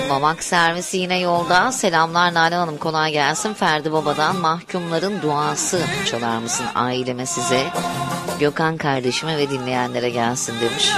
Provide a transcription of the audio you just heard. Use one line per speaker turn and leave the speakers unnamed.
Mamak servisi yine yolda. Selamlar Nalan Hanım, kolay gelsin. Ferdi Baba'dan Mahkumların Duası çalar mısın aileme, size, Gökhan kardeşime ve dinleyenlere gelsin demiş.